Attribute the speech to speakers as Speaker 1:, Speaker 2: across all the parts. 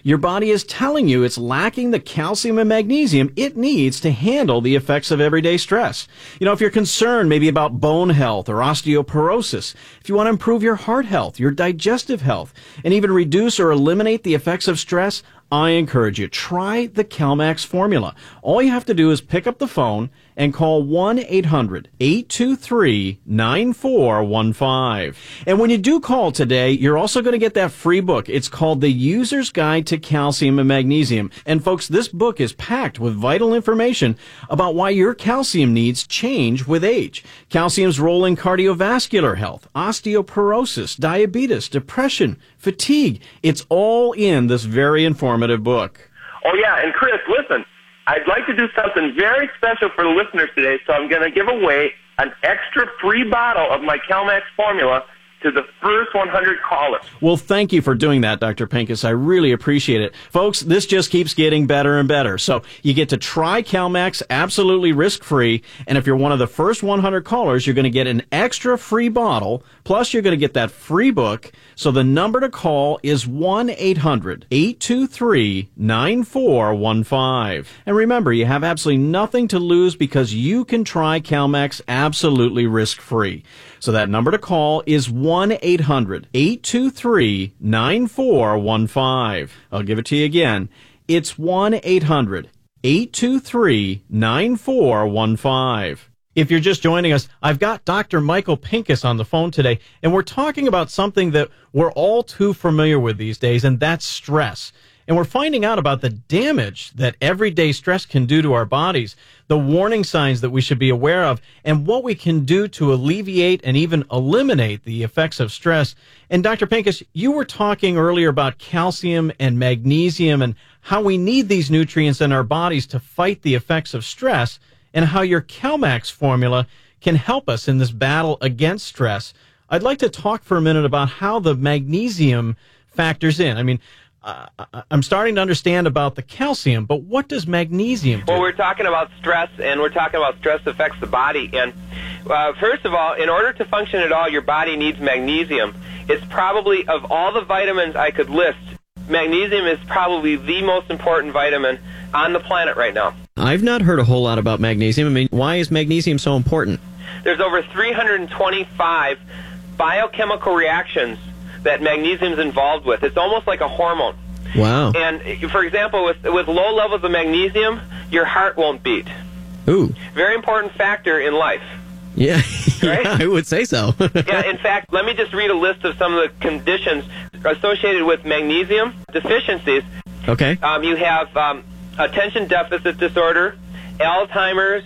Speaker 1: Your body is telling you it's lacking the calcium and magnesium it needs to handle the effects of everyday stress. You know, if you're concerned maybe about bone health or osteoporosis, if you want to improve your heart health, your digestive health, and even reduce or eliminate the effects of stress, I encourage you, try the CalMax formula. All you have to do is pick up the phone and call 1-800-823-9415. And when you do call today, you're also going to get that free book. It's called The User's Guide to Calcium and Magnesium. And folks, this book is packed with vital information about why your calcium needs change with age. Calcium's role in cardiovascular health, osteoporosis, diabetes, depression, fatigue. It's all in this very informative book.
Speaker 2: Oh, yeah, and Chris, listen, I'd like to do something very special for the listeners today, so I'm going to give away an extra free bottle of my CalMax formula to the first 100 callers.
Speaker 1: Well, thank you for doing that, Dr. Pincus. I really appreciate it. Folks, this just keeps getting better and better. So you get to try CalMax absolutely risk-free, and if you're one of the first 100 callers, you're going to get an extra free bottle, plus you're going to get that free book. So the number to call is 1-800-823-9415. And remember, you have absolutely nothing to lose because you can try CalMax absolutely risk-free. So that number to call is 1-800-823-9415. I'll give it to you again. It's 1-800-823-9415. If you're just joining us, I've got Dr. Michael Pincus on the phone today, and we're talking about something that we're all too familiar with these days, and that's stress. And we're finding out about the damage that everyday stress can do to our bodies, the warning signs that we should be aware of, and what we can do to alleviate and even eliminate the effects of stress. And Dr. Pincus, you were talking earlier about calcium and magnesium and how we need these nutrients in our bodies to fight the effects of stress, and how your CalMax formula can help us in this battle against stress. I'd like to talk for a minute about how the magnesium factors in. I mean, I'm starting to understand about the calcium, but what does magnesium do?
Speaker 3: Well, we're talking about stress, and we're talking about stress affects the body. And first of all, in order to function at all, your body needs magnesium. It's probably, of all the vitamins I could list, magnesium is probably the most important vitamin on the planet right now.
Speaker 4: I've not heard a whole lot about magnesium. I mean, why is magnesium so important?
Speaker 3: There's over 325 biochemical reactions that magnesium's involved with. It's almost like a hormone.
Speaker 4: Wow.
Speaker 3: And, for example, with low levels of magnesium, your heart won't beat.
Speaker 4: Ooh.
Speaker 3: Very important factor in life.
Speaker 4: Yeah,
Speaker 3: Right?
Speaker 4: yeah, I would say so.
Speaker 3: Yeah, in fact, let me just read a list of some of the conditions associated with magnesium deficiencies.
Speaker 4: Okay.
Speaker 3: You have attention deficit disorder, Alzheimer's,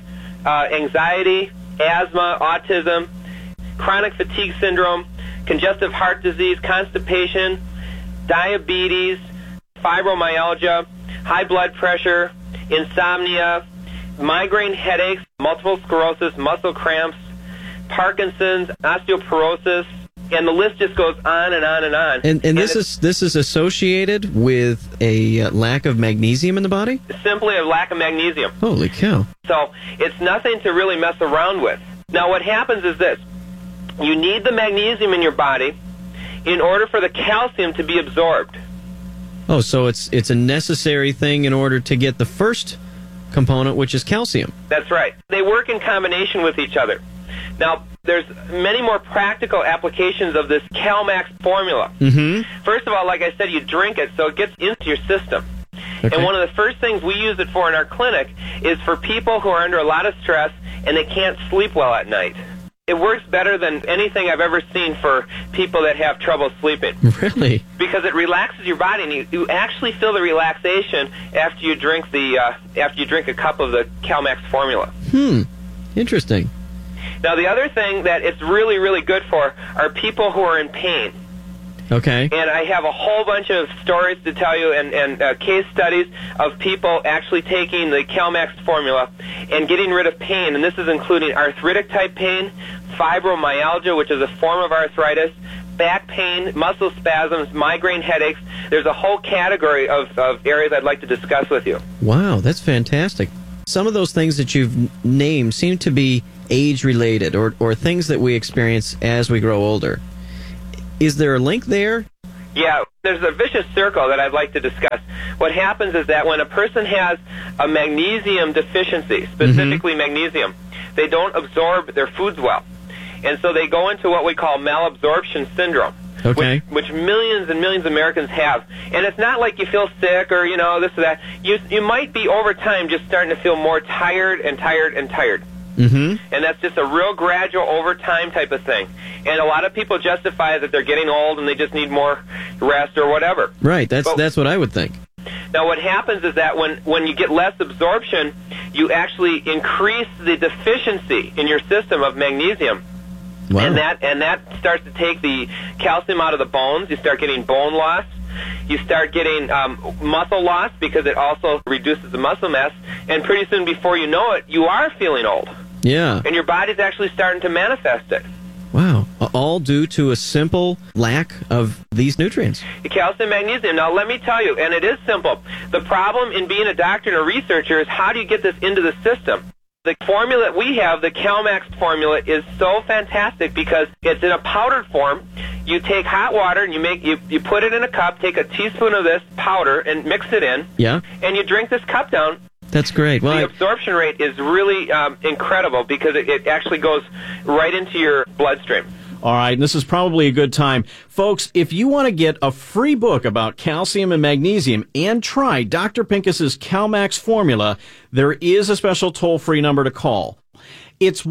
Speaker 3: anxiety, asthma, autism, chronic fatigue syndrome, congestive heart disease, constipation, diabetes, fibromyalgia, high blood pressure, insomnia, migraine headaches, multiple sclerosis, muscle cramps, Parkinson's, osteoporosis, and the list just goes on and on and on.
Speaker 4: And this is associated with a lack of magnesium in the body?
Speaker 3: Simply a lack of magnesium.
Speaker 4: Holy cow.
Speaker 3: So it's nothing to really mess around with. Now what happens is this. You need the magnesium in your body in order for the calcium to be absorbed.
Speaker 4: Oh, so it's a necessary thing in order to get the first component, which is calcium.
Speaker 3: That's right. They work in combination with each other. Now, there's many more practical applications of this CalMax formula.
Speaker 4: Mm-hmm.
Speaker 3: First of all, like I said, you drink it so it gets into your system.
Speaker 4: Okay.
Speaker 3: And one of the first things we use it for in our clinic is for people who are under a lot of stress and they can't sleep well at night. It works better than anything I've ever seen for people that have trouble sleeping.
Speaker 4: Really?
Speaker 3: Because it relaxes your body, and you actually feel the relaxation after you drink a cup of the CalMax formula.
Speaker 4: Interesting.
Speaker 3: Now, the other thing that it's really, really good for are people who are in pain.
Speaker 4: Okay.
Speaker 3: And I have a whole bunch of stories to tell you and case studies of people actually taking the CalMax formula and getting rid of pain. And this is including arthritic-type pain, fibromyalgia, which is a form of arthritis, back pain, muscle spasms, migraine headaches. There's a whole category of areas I'd like to discuss with you.
Speaker 4: Wow, that's fantastic. Some of those things that you've named seem to be age-related or things that we experience as we grow older. Is there a link there?
Speaker 3: Yeah, There's a vicious circle that I'd like to discuss. What happens is that when a person has a magnesium deficiency, specifically magnesium, they don't absorb their foods well. And so they go into what we call malabsorption syndrome, which millions and millions of Americans have. And it's not like you feel sick or, this or that. You might be over time just starting to feel more tired and tired and tired. And that's just a real gradual over time type of thing. And a lot of people justify that they're getting old and they just need more rest or whatever.
Speaker 4: Right, that's what I would think.
Speaker 3: Now what happens is that when you get less absorption, you actually increase the deficiency in your system of magnesium. Wow. And that starts to take the calcium out of the bones. You start getting bone loss. You start getting muscle loss because it also reduces the muscle mass. And pretty soon, before you know it, you are feeling old.
Speaker 4: Yeah.
Speaker 3: And your body's actually starting to manifest it.
Speaker 4: Wow. All due to a simple lack of these nutrients.
Speaker 3: Calcium, magnesium. Now, let me tell you, and it is simple. The problem in being a doctor and a researcher is how do you get this into the system? The formula that we have, the CalMax formula, is so fantastic because it's in a powdered form. You take hot water and you put it in a cup, take a teaspoon of this powder and mix it in.
Speaker 4: Yeah.
Speaker 3: And you drink this cup down.
Speaker 4: That's great. Well,
Speaker 3: the absorption rate is really incredible because it actually goes right into your bloodstream.
Speaker 1: All right, and this is probably a good time. Folks, if you want to get a free book about calcium and magnesium and try Dr. Pincus's CalMax formula, there is a special toll-free number to call. It's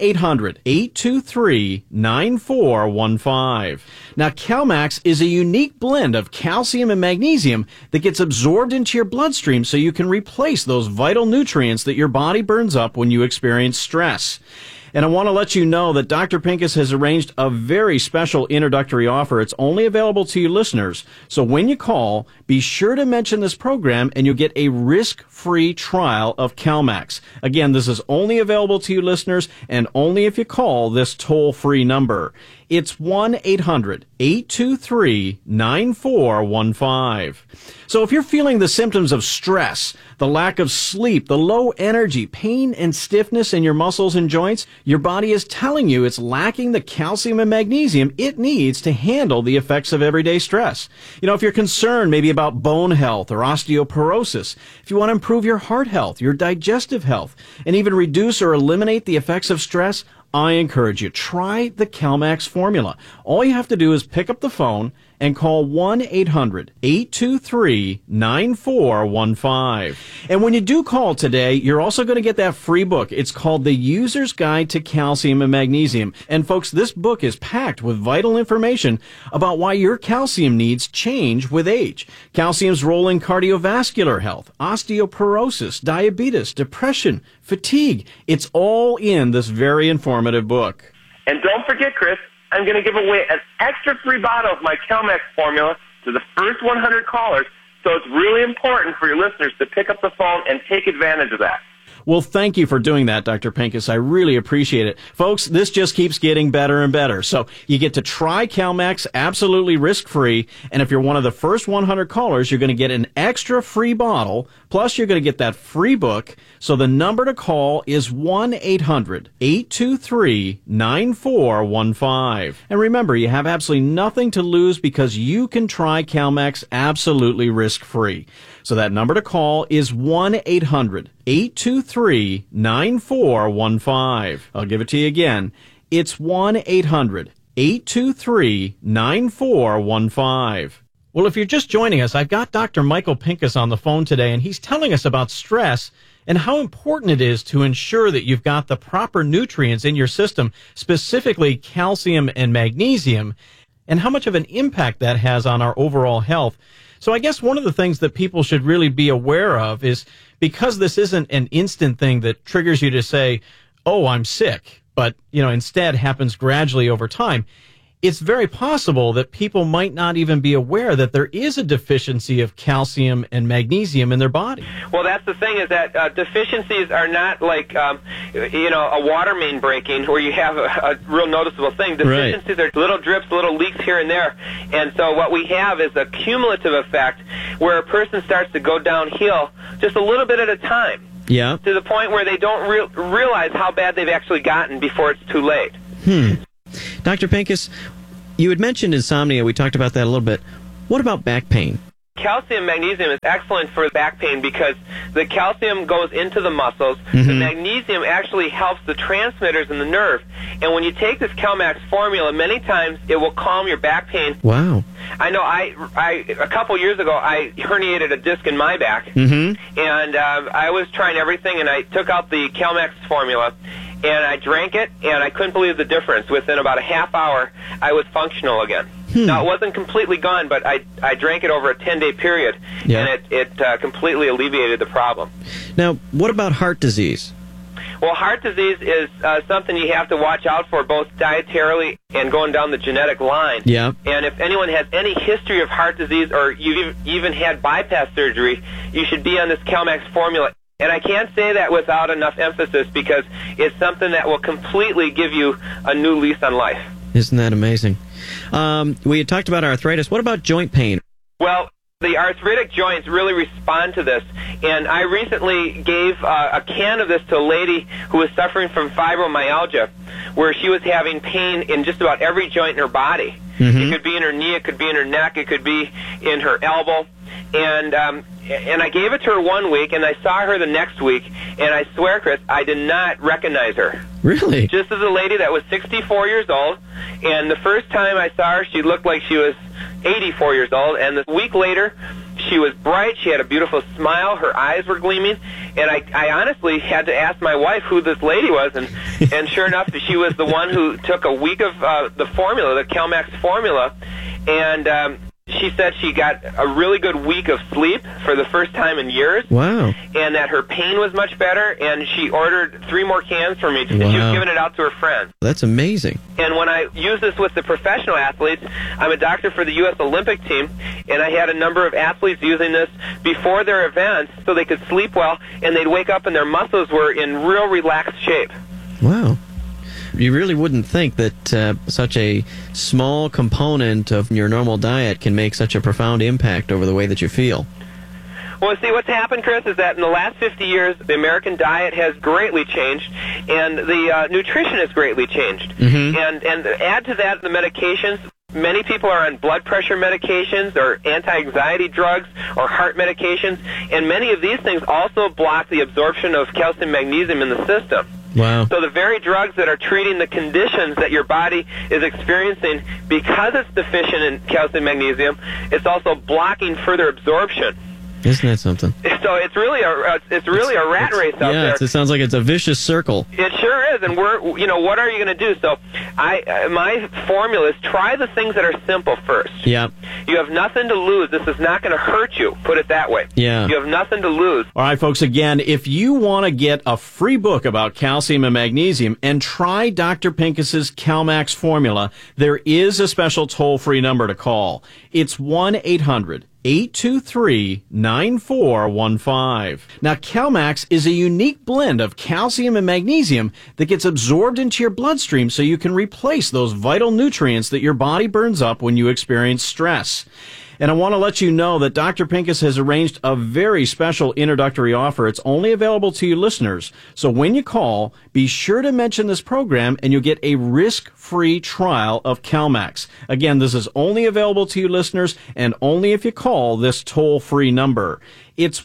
Speaker 1: 1-800-823-9415. Now, CalMax is a unique blend of calcium and magnesium that gets absorbed into your bloodstream so you can replace those vital nutrients that your body burns up when you experience stress. And I want to let you know that Dr. Pincus has arranged a very special introductory offer. It's only available to you listeners. So when you call, be sure to mention this program and you'll get a risk-free trial of CalMax. Again, this is only available to you listeners and only if you call this toll-free number. It's 1-800-823-9415. So if you're feeling the symptoms of stress, the lack of sleep, the low energy, pain and stiffness in your muscles and joints, your body is telling you it's lacking the calcium and magnesium it needs to handle the effects of everyday stress. If you're concerned maybe about bone health or osteoporosis, if you want to improve your heart health, your digestive health, and even reduce or eliminate the effects of stress, I encourage you, try the CalMax formula. All you have to do is pick up the phone and call 1-800-823-9415. And when you do call today, you're also going to get that free book. It's called The User's Guide to Calcium and Magnesium. And folks, this book is packed with vital information about why your calcium needs change with age. Calcium's role in cardiovascular health, osteoporosis, diabetes, depression, fatigue. It's all in this very informative book.
Speaker 2: And don't forget, Chris, I'm going to give away an extra free bottle of my CalMax formula to the first 100 callers, so it's really important for your listeners to pick up the phone and take advantage of that.
Speaker 1: Well, thank you for doing that, Dr. Pincus. I really appreciate it. Folks, this just keeps getting better and better. So you get to try CalMax absolutely risk-free, and if you're one of the first 100 callers, you're going to get an extra free bottle, plus you're going to get that free book. So the number to call is 1-800-823-9415. And remember, you have absolutely nothing to lose because you can try CalMax absolutely risk-free. So that number to call is 1-800-823-9415. I'll give it to you again. It's 1-800-823-9415. Well, if you're just joining us, I've got Dr. Michael Pincus on the phone today, and he's telling us about stress and how important it is to ensure that you've got the proper nutrients in your system, specifically calcium and magnesium, and how much of an impact that has on our overall health. So I guess one of the things that people should really be aware of is, because this isn't an instant thing that triggers you to say, oh, I'm sick, but, instead happens gradually over time, it's very possible that people might not even be aware that there is a deficiency of calcium and magnesium in their body.
Speaker 3: Well, that's the thing, is that deficiencies are not like, a water main breaking where you have a real noticeable thing. Deficiencies are little drips, little leaks here and there. And so what we have is a cumulative effect where a person starts to go downhill just a little bit at a time.
Speaker 4: Yeah.
Speaker 3: To the point where they don't realize how bad they've actually gotten before it's too late.
Speaker 4: Dr. Pincus, you had mentioned insomnia. We talked about that a little bit. What about back pain?
Speaker 3: Calcium magnesium is excellent for back pain because the calcium goes into the muscles.
Speaker 4: Mm-hmm.
Speaker 3: The magnesium actually helps the transmitters in the nerve. And when you take this CalMax formula, many times it will calm your back pain.
Speaker 4: Wow.
Speaker 3: I know a couple years ago, I herniated a disc in my back.
Speaker 4: Mm-hmm.
Speaker 3: And I was trying everything, and I took out the CalMax formula, and I drank it, and I couldn't believe the difference. Within about a half hour, I was functional again. Now, it wasn't completely gone, but I drank it over a 10-day period, and it completely alleviated the problem.
Speaker 4: Now, what about heart disease?
Speaker 3: Well, heart disease is something you have to watch out for, both dietarily and going down the genetic line.
Speaker 4: Yeah.
Speaker 3: And if anyone has any history of heart disease, or you've even had bypass surgery, you should be on this CalMax formula. And I can't say that without enough emphasis, because it's something that will completely give you a new lease on life.
Speaker 4: Isn't that amazing? We had talked about arthritis. What about joint pain?
Speaker 3: Well, the arthritic joints really respond to this. And I recently gave a can of this to a lady who was suffering from fibromyalgia, where she was having pain in just about every joint in her body.
Speaker 4: Mm-hmm.
Speaker 3: It could be in her knee, it could be in her neck, it could be in her elbow. And I gave it to her 1 week, and I saw her the next week, and I swear, Chris, I did not recognize her.
Speaker 4: Really?
Speaker 3: Just as a lady that was 64 years old, and the first time I saw her, she looked like she was 84 years old, and a week later, she was bright, she had a beautiful smile, her eyes were gleaming, and I honestly had to ask my wife who this lady was, and sure enough, she was the one who took a week of the formula, the CalMax formula, and she said she got a really good week of sleep for the first time in years.
Speaker 4: Wow.
Speaker 3: And that her pain was much better, and she ordered 3 more cans for me.
Speaker 4: Wow.
Speaker 3: And she was giving it out to her friends.
Speaker 4: That's amazing.
Speaker 3: And when I use this with the professional athletes, I'm a doctor for the U.S. Olympic team, and I had a number of athletes using this before their events so they could sleep well, and they'd wake up and their muscles were in real relaxed shape.
Speaker 4: Wow. You really wouldn't think that such a small component of your normal diet can make such a profound impact over the way that you feel.
Speaker 3: Well, see, what's happened, Chris, is that in the last 50 years, the American diet has greatly changed, and the nutrition has greatly changed.
Speaker 4: Mm-hmm.
Speaker 3: And add to that the medications. Many people are on blood pressure medications or anti-anxiety drugs or heart medications, and many of these things also block the absorption of calcium magnesium in the system.
Speaker 4: Wow.
Speaker 3: So the very drugs that are treating the conditions that your body is experiencing because it's deficient in calcium magnesium, it's also blocking further absorption.
Speaker 4: Isn't that something?
Speaker 3: So it's really a rat race out there.
Speaker 4: Yeah, it sounds like it's a vicious circle.
Speaker 3: It sure is, and what are you going to do? So my formula is try the things that are simple first.
Speaker 4: Yeah.
Speaker 3: You have nothing to lose. This is not going to hurt you. Put it that way.
Speaker 4: Yeah.
Speaker 3: You have nothing to lose.
Speaker 1: All right, folks, again, if you want to get a free book about calcium and magnesium and try Dr. Pincus's CalMax formula, there is a special toll-free number to call. It's 1-800-823-9415. Now, CalMax is a unique blend of calcium and magnesium that gets absorbed into your bloodstream so you can replace those vital nutrients that your body burns up when you experience stress. And I want to let you know that Dr. Pincus has arranged a very special introductory offer. It's only available to you listeners. So when you call, be sure to mention this program and you'll get a risk-free trial of CalMax. Again, this is only available to you listeners and only if you call this toll-free number. It's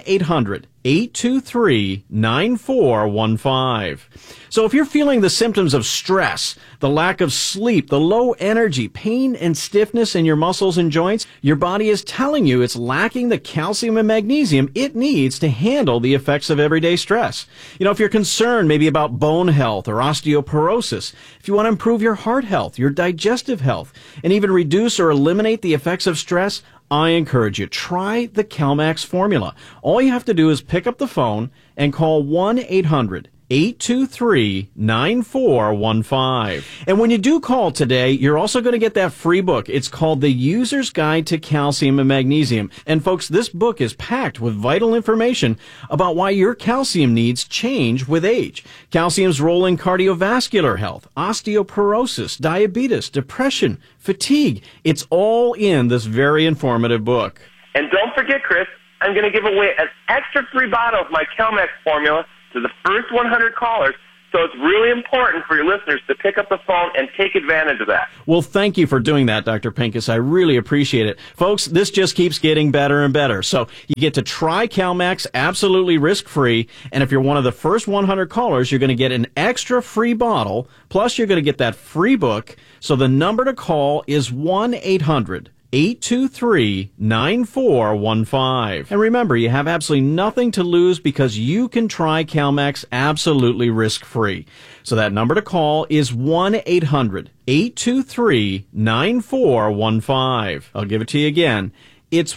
Speaker 1: 1-800-823-9415. So if you're feeling the symptoms of stress, the lack of sleep, the low energy, pain and stiffness in your muscles and joints, your body is telling you it's lacking the calcium and magnesium it needs to handle the effects of everyday stress. You know, if you're concerned maybe about bone health or osteoporosis, if you want to improve your heart health, your digestive health, and even reduce or eliminate the effects of stress, I encourage you, try the CalMax formula. All you have to do is pick up the phone and call 1-800-823-9415. And when you do call today, you're also going to get that free book. It's called The User's Guide to Calcium and Magnesium. And folks, this book is packed with vital information about why your calcium needs change with age. Calcium's role in cardiovascular health, osteoporosis, diabetes, depression, fatigue. It's all in this very informative book.
Speaker 2: And don't forget, Chris, I'm going to give away an extra free bottle of my CalMax formula to the first 100 callers So it's really important for your listeners to pick up the phone and take advantage of that.
Speaker 1: Well, thank you for doing that, Dr. Pincus. I really appreciate it. Folks, this just keeps getting better and better. So you get to try CalMax absolutely risk-free. And if you're one of the first 100 callers, you're going to get an extra free bottle. Plus, you're going to get that free book. So the number to call is 1-800-823-9415. And remember, you have absolutely nothing to lose because you can try CalMax absolutely risk-free. So that number to call is 1-800-823-9415. I'll give it to you again. It's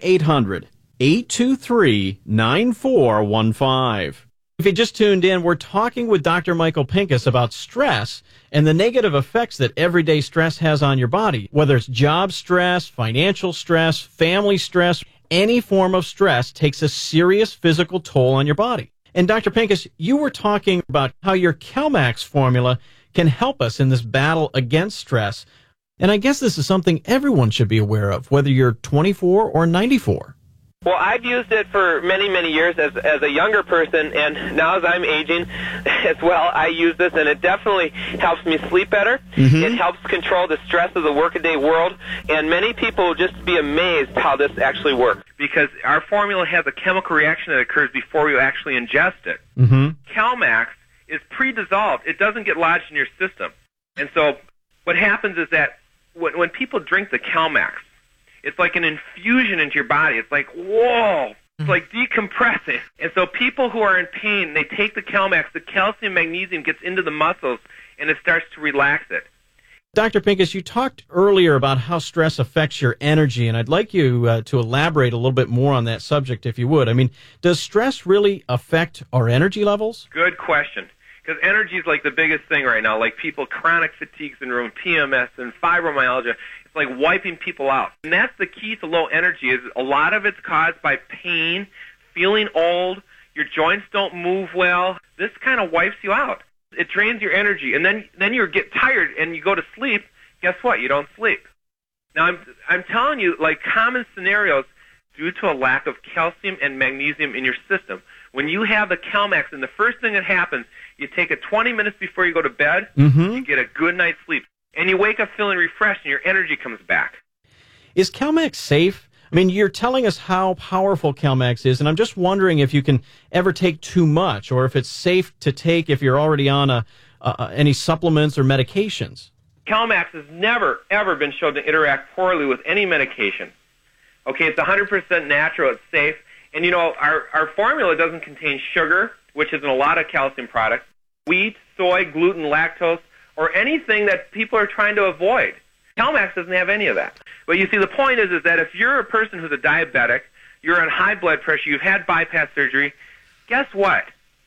Speaker 1: 1-800-823-9415. If you just tuned in, we're talking with Dr. Michael Pincus about stress and the negative effects that everyday stress has on your body. Whether it's job stress, financial stress, family stress, any form of stress takes a serious physical toll on your body. And Dr. Pincus, you were talking about how your CalMax formula can help us in this battle against stress. And I guess this is something everyone should be aware of, whether you're 24 or 94.
Speaker 3: Well, I've used it for many, many years as a younger person, and now as I'm aging as well, I use this, and it definitely helps me sleep better. Mm-hmm. It helps control the stress of the workaday world, and many people will just be amazed how this actually works. Because our formula has a chemical reaction that occurs before you actually ingest it.
Speaker 1: Mm-hmm.
Speaker 3: CalMax is pre-dissolved. It doesn't get lodged in your system. And so what happens is that when people drink the CalMax, it's like an infusion into your body. It's like, whoa, it's like decompressing. And so people who are in pain, they take the CalMax, the calcium, magnesium gets into the muscles, and it starts to relax it.
Speaker 1: Dr. Pincus, you talked earlier about how stress affects your energy, and I'd like you to elaborate a little bit more on that subject, if you would. I mean, does stress really affect our energy levels?
Speaker 3: Good question. Because energy is like the biggest thing right now. Like people, chronic fatigue syndrome, PMS, and fibromyalgia. It's like wiping people out. And that's the key to low energy, is a lot of it's caused by pain, feeling old, your joints don't move well. This kind of wipes you out. It drains your energy. And then you get tired and you go to sleep. Guess what? You don't sleep. Now, I'm telling you, like common scenarios due to a lack of calcium and magnesium in your system. When you have the CalMax, and the first thing that happens, you take it 20 minutes before you go to bed, you get a good night's sleep. And you wake up feeling refreshed, and your energy comes back.
Speaker 1: Is CalMax safe? I mean, you're telling us how powerful CalMax is, and I'm just wondering if you can ever take too much, or if it's safe to take if you're already on any supplements or medications.
Speaker 3: CalMax has never, ever been shown to interact poorly with any medication. Okay, it's 100% natural, it's safe. And, you know, our formula doesn't contain sugar, which is in a lot of calcium products, wheat, soy, gluten, lactose, or anything that people are trying to avoid. CalMax doesn't have any of that. But you see, the point is that if you're a person who's a diabetic, you're on high blood pressure, you've had bypass surgery, guess what?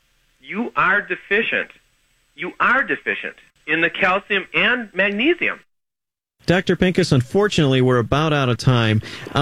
Speaker 3: You are deficient. You are deficient in the calcium and magnesium.
Speaker 4: Dr. Pincus, unfortunately, we're about out of time.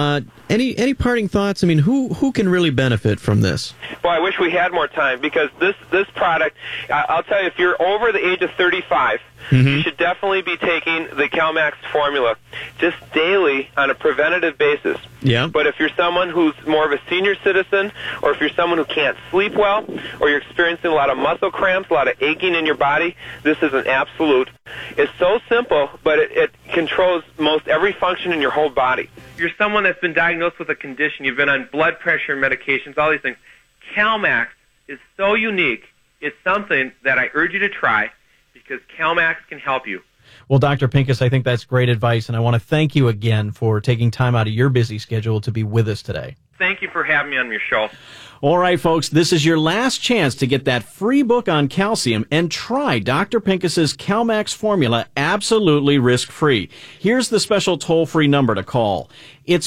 Speaker 4: Any parting thoughts? I mean, who can really benefit from this?
Speaker 3: Well, I wish we had more time, because this product, I'll tell you, if you're over the age of 35, you should definitely be taking the CalMax formula just daily on a preventative basis.
Speaker 4: Yeah.
Speaker 3: But if you're someone who's more of a senior citizen, or if you're someone who can't sleep well, or you're experiencing a lot of muscle cramps, a lot of aching in your body, this is an absolute. It's so simple, but it controls most every function in your whole body. If you're someone that's been diagnosed with a condition, you've been on blood pressure medications, all these things, CalMax is so unique. It's something that I urge you to try, because CalMax can help you.
Speaker 1: Well, Dr. Pincus, I think that's great advice, and I want to thank you again for taking time out of your busy schedule to be with us today.
Speaker 3: Thank you for having me on your show.
Speaker 1: All right, folks, this is your last chance to get that free book on calcium and try Dr. Pincus's CalMax formula absolutely risk-free. Here's the special toll-free number to call. It's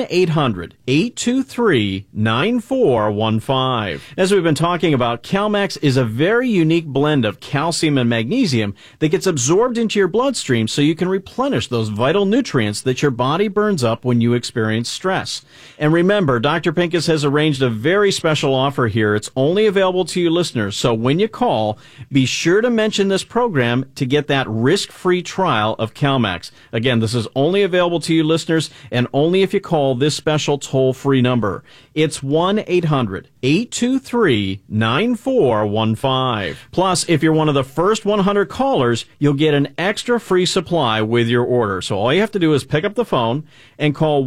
Speaker 1: 1-800-823-9415. As we've been talking about, CalMax is a very unique blend of calcium and magnesium that gets absorbed into your bloodstream so you can replenish those vital nutrients that your body burns up when you experience stress. And remember, Dr. Pincus has arranged a very special offer here. It's only available to you listeners. So when you call, be sure to mention this program to get that risk-free trial of CalMax. Again, this is only available to you listeners and only if you call this special toll-free number. It's 1-800-823-9415. Plus, if you're one of the first 100 callers, you'll get an extra free supply with your order. So all you have to do is pick up the phone and call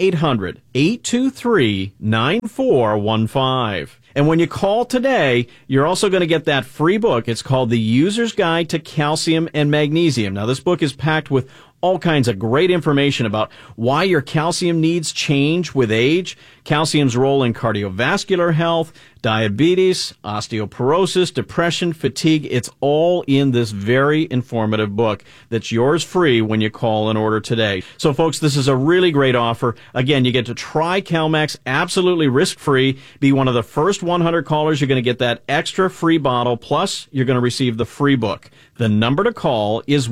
Speaker 1: 1-800-823-9415. And when you call today, you're also going to get that free book. It's called The User's Guide to Calcium and Magnesium. Now, this book is packed with all kinds of great information about why your calcium needs change with age, calcium's role in cardiovascular health, diabetes, osteoporosis, depression, fatigue. It's all in this very informative book that's yours free when you call and order today. So, folks, this is a really great offer. Again, you get to try CalMax absolutely risk-free. Be one of the first 100 callers. You're going to get that extra free bottle, plus you're going to receive the free book. The number to call is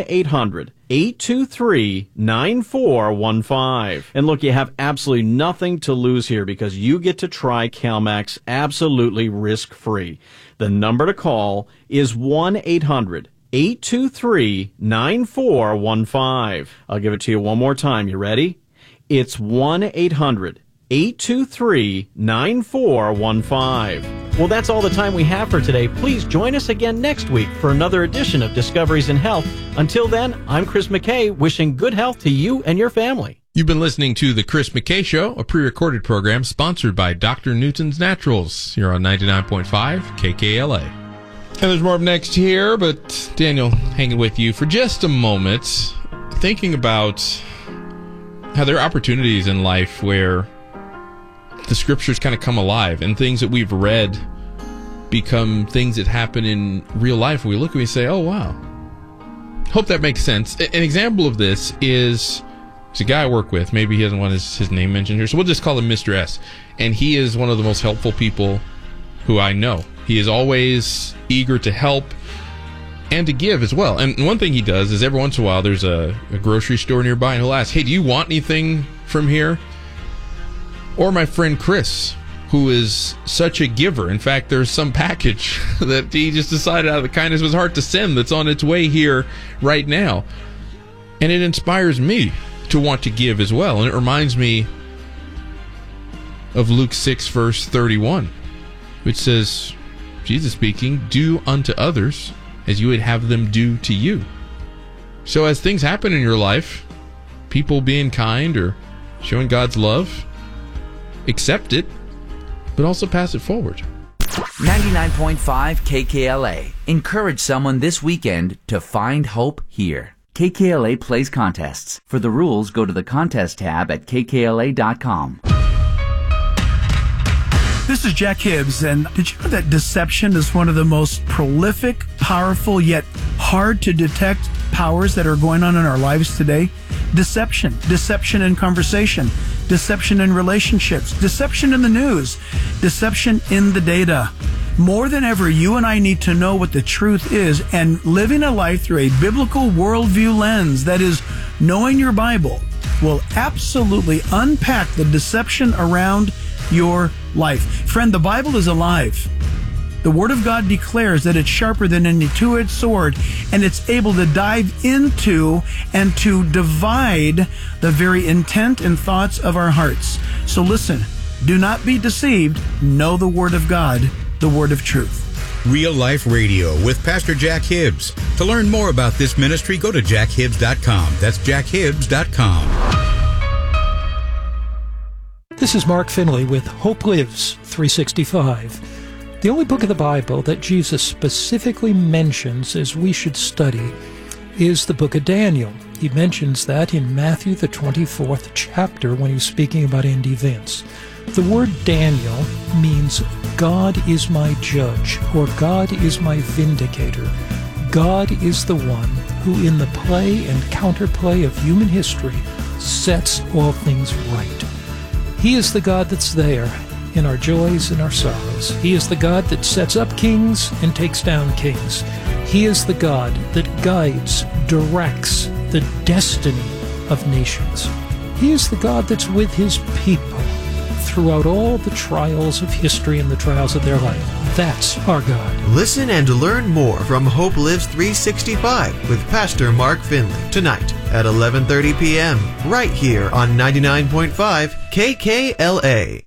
Speaker 1: 1-800-823-9415. And look, you have absolutely nothing to lose here because you get to try CalMax absolutely risk-free. The number to call is 1-800-823-9415. I'll give it to you one more time. You ready? It's 1-800-823-9415. Well, that's all the time we have for today. Please join us again next week for another edition of Discoveries in Health. Until then, I'm Chris McKay, wishing good health to you and your family.
Speaker 5: You've been listening to The Chris McKay Show, a pre-recorded program sponsored by Dr. Newton's Naturals, here on 99.5 KKLA. And there's more up next here, but Daniel, hanging with you for just a moment, thinking about how there are opportunities in life where the scriptures kind of come alive and things that we've read become things that happen in real life. We look and we say, oh, wow. Hope that makes sense. An example of this is a guy I work with. Maybe he doesn't want his name mentioned here, so we'll just call him Mr. S. And he is one of the most helpful people who I know. He is always eager to help and to give as well. And one thing he does is every once in a while there's a grocery store nearby and he'll ask, hey, do you want anything from here? Or my friend Chris, who is such a giver. In fact, there's some package that he just decided out of the kindness of his heart to send that's on its way here right now. And it inspires me to want to give as well. And it reminds me of Luke 6, verse 31, which says, Jesus speaking, do unto others as you would have them do to you. So as things happen in your life, people being kind or showing God's love, accept it, but also pass it forward.
Speaker 6: 99.5 KKLA. Encourage someone this weekend to find hope here. KKLA plays contests. For the rules, go to the contest tab at kkla.com.
Speaker 7: This is Jack Hibbs, and did you know that deception is one of the most prolific, powerful, yet hard to detect powers that are going on in our lives today? Deception. Deception in conversation. Deception in relationships. Deception in the news. Deception in the data. More than ever, you and I need to know what the truth is, and living a life through a biblical worldview lens, that is, knowing your Bible, will absolutely unpack the deception around your life. Friend, the Bible is alive. The Word of God declares that it's sharper than any two-edged sword, and it's able to dive into and to divide the very intent and thoughts of our hearts. So listen, do not be deceived. Know the Word of God, the Word of truth.
Speaker 8: Real Life Radio with Pastor Jack Hibbs. To learn more about this ministry, go to jackhibbs.com. That's jackhibbs.com.
Speaker 9: This is Mark Finley with Hope Lives 365. The only book of the Bible that Jesus specifically mentions as we should study is the book of Daniel. He mentions that in Matthew, the 24th chapter, when he's speaking about end events. The word Daniel means God is my judge, or God is my vindicator. God is the one who, in the play and counterplay of human history, sets all things right. He is the God that's there in our joys and our sorrows. He is the God that sets up kings and takes down kings. He is the God that guides, directs the destiny of nations. He is the God that's with his people throughout all the trials of history and the trials of their life. That's our God.
Speaker 10: Listen and learn more from Hope Lives 365 with Pastor Mark Finley tonight at 11:30 p.m. right here on 99.5 KKLA.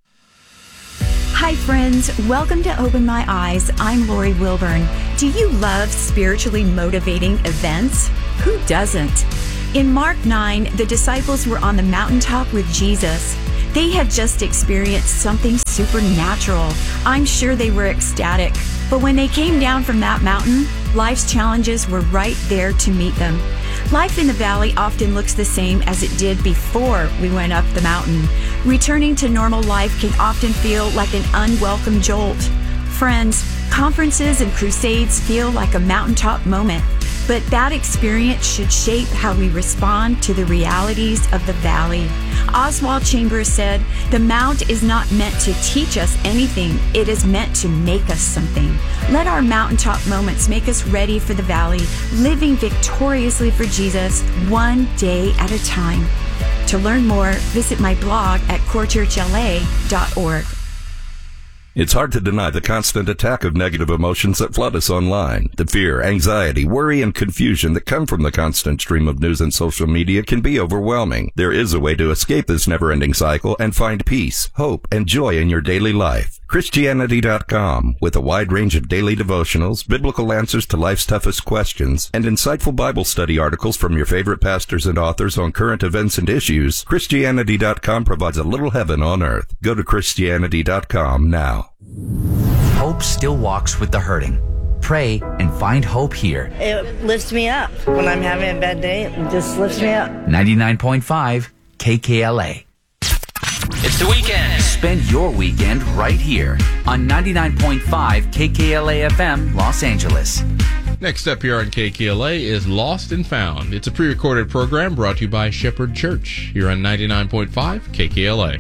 Speaker 11: Hi friends, welcome to Open My Eyes. I'm Lori Wilburn. Do you love spiritually motivating events? Who doesn't? In Mark 9, the disciples were on the mountaintop with Jesus. They had just experienced something supernatural. I'm sure they were ecstatic. But when they came down from that mountain, life's challenges were right there to meet them. Life in the valley often looks the same as it did before we went up the mountain. Returning to normal life can often feel like an unwelcome jolt. Friends, conferences and crusades feel like a mountaintop moment, but that experience should shape how we respond to the realities of the valley. Oswald Chambers said, "The mount is not meant to teach us anything, it is meant to make us something." Let our mountaintop moments make us ready for the valley, living victoriously for Jesus, one day at a time. To learn more, visit my blog at corechurchla.org.
Speaker 12: It's hard to deny the constant attack of negative emotions that flood us online. The fear, anxiety, worry, and confusion that come from the constant stream of news and social media can be overwhelming. There is a way to escape this never-ending cycle and find peace, hope, and joy in your daily life. Christianity.com, with a wide range of daily devotionals, biblical answers to life's toughest questions, and insightful Bible study articles from your favorite pastors and authors on current events and issues, Christianity.com provides a little heaven on earth. Go to Christianity.com now.
Speaker 6: Hope still walks with the hurting. Pray and find hope here.
Speaker 13: It lifts me up. When I'm having a bad day, it just lifts me up.
Speaker 6: 99.5 KKLA.
Speaker 14: It's the weekend.
Speaker 6: Spend your weekend right here on 99.5 KKLA FM, Los Angeles.
Speaker 5: Next up here on KKLA is Lost and Found. It's a pre-recorded program brought to you by Shepherd Church here on 99.5 KKLA.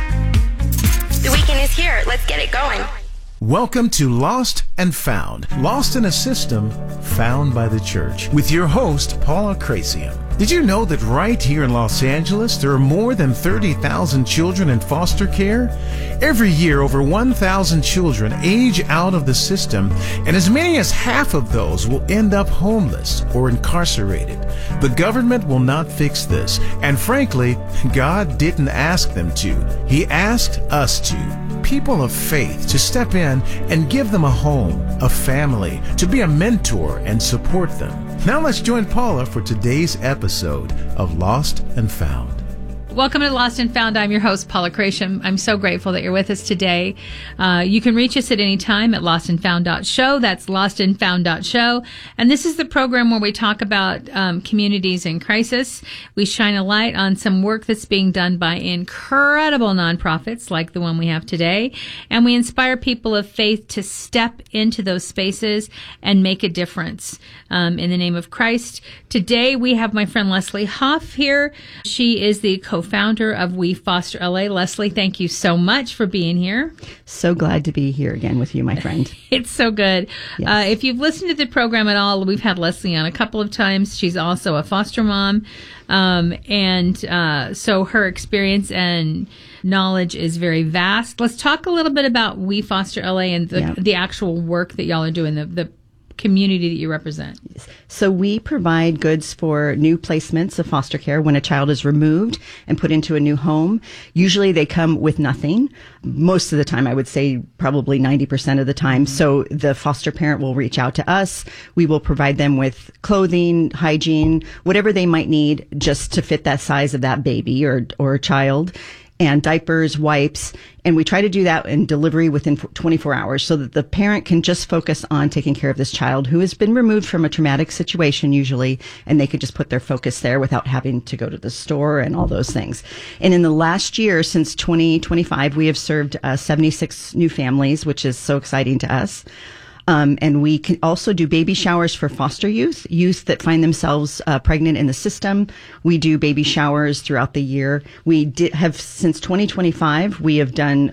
Speaker 15: The weekend is here. Let's get it going.
Speaker 16: Welcome to Lost and Found. Lost in a system found by the church. With your host, Paula Crasium. Did you know that right here in Los Angeles, there are more than 30,000 children in foster care? Every year, over 1,000 children age out of the system, and as many as half of those will end up homeless or incarcerated. The government will not fix this, and frankly, God didn't ask them to. He asked us to. People of faith to step in and give them a home, a family, to be a mentor and support them. Now let's join Paula for today's episode of Lost and Found.
Speaker 17: Welcome to Lost and Found. I'm your host, Paula Crasium. I'm so grateful that you're with us today. You can reach us at any time at lostandfound.show. That's lostandfound.show. And this is the program where we talk about communities in crisis. We shine a light on some work that's being done by incredible nonprofits like the one we have today. And we inspire people of faith to step into those spaces and make a difference in the name of Christ. Today we have my friend Leslie Hoff here. She is the co-founder of We Foster LA. Leslie, thank you so much for being here.
Speaker 18: So glad to be here again with you, my friend.
Speaker 17: It's so good.
Speaker 18: Yes.
Speaker 17: If you've listened to the program at all, we've had Leslie on a couple of times. She's also a foster mom. So her experience and knowledge is very vast. Let's talk a little bit about We Foster LA and the actual work that y'all are doing, the community that you represent.
Speaker 18: So we provide goods for new placements of foster care when a child is removed and put into a new home. Usually they come with nothing. Most of the time, I would say probably 90% of the time. So the foster parent will reach out to us. We will provide them with clothing, hygiene, whatever they might need just to fit that size of that baby or child. And diapers, wipes, and we try to do that in delivery within 24 hours so that the parent can just focus on taking care of this child who has been removed from a traumatic situation usually, and they could just put their focus there without having to go to the store and all those things. And in the last year, since 2025, we have served 76 new families, which is so exciting to us. And we can also do baby showers for foster youth that find themselves pregnant in the system. We do baby showers throughout the year. We have, since 2025, we have done